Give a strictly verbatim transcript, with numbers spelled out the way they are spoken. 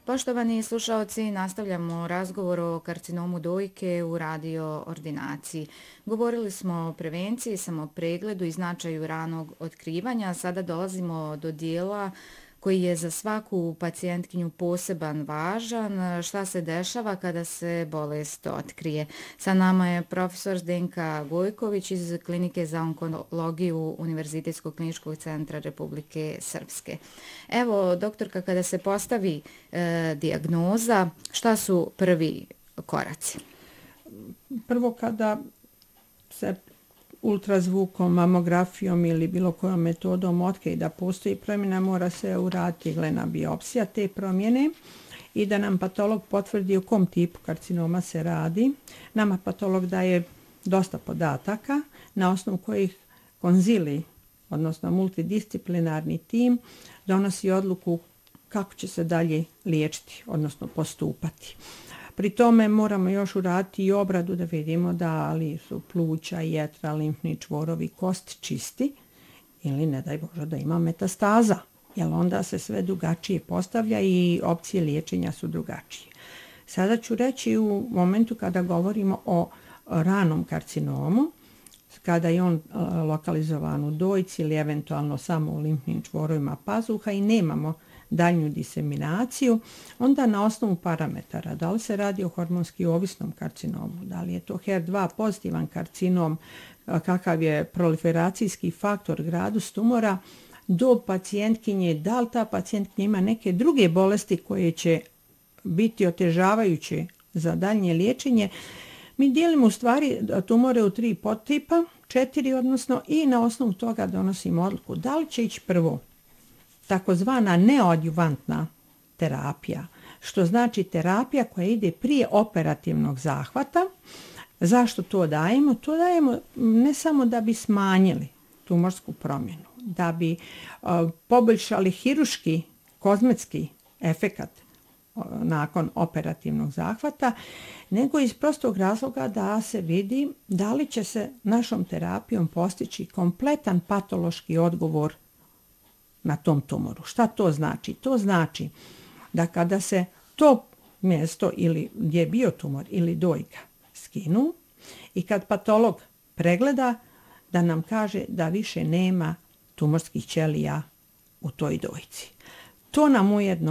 Poštovani slušaoci, nastavljamo razgovor o karcinomu dojke u radio ordinaciji. Govorili smo o prevenciji, samopregledu i značaju ranog otkrivanja. Sada dolazimo do dijela koji je za svaku pacijentkinju poseban važan. Šta se dešava kada se bolest otkrije? Sa nama je profesor Zdenka Gojković iz Klinike za onkologiju Univerzitetskog kliničkog centra Republike Srpske. Evo, doktorka, kada se postavi e, dijagnoza, šta su prvi koraci? Prvo, kada se ultrazvukom, mamografijom ili bilo kojom metodom otkrije da postoji promjena, mora se uraditi iglena biopsija te promjene i da nam patolog potvrdi o kom tipu karcinoma se radi. Nama patolog daje dosta podataka na osnovu kojih konzili, odnosno multidisciplinarni tim, donosi odluku kako će se dalje liječiti, odnosno postupati. Pri tome moramo još uraditi i obradu da vidimo da li su pluća, jetra, limfni čvorovi, kost čisti ili ne daj Bože da ima metastaza, jer onda se sve drugačije postavlja i opcije liječenja su drugačije. Sada ću reći u momentu kada govorimo o ranom karcinomu, kada je on lokalizovan u dojci ili eventualno samo u limfnim čvorovima pazuha i nemamo daljnju diseminaciju, onda na osnovu parametara, da li se radi o hormonski ovisnom karcinomu, da li je to H E R dva pozitivan karcinom, kakav je proliferacijski faktor, gradus tumora, do pacijentkinje, da li ta pacijentkinja ima neke druge bolesti koje će biti otežavajuće za daljnje liječenje. Mi dijelimo u stvari tumore u tri podtipa, četiri odnosno, i na osnovu toga donosimo odluku da li će ići prvo takozvana neoadjuvantna terapija, što znači terapija koja ide prije operativnog zahvata. Zašto to dajemo? To dajemo ne samo da bi smanjili tumorsku promjenu, da bi uh, poboljšali hiruški, kozmetski efekat uh, nakon operativnog zahvata, nego iz prostog razloga da se vidi da li će se našom terapijom postići kompletan patološki odgovor na tom tumoru. Šta to znači? To znači da kada se to mjesto ili gdje je bio tumor ili dojka skinu i kad patolog pregleda, da nam kaže da više nema tumorskih ćelija u toj dojci. To nam ujedno